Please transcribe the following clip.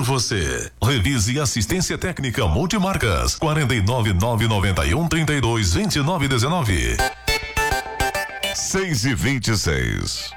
você. Revise Assistência Técnica Multimarcas 49991 322919. 6:26.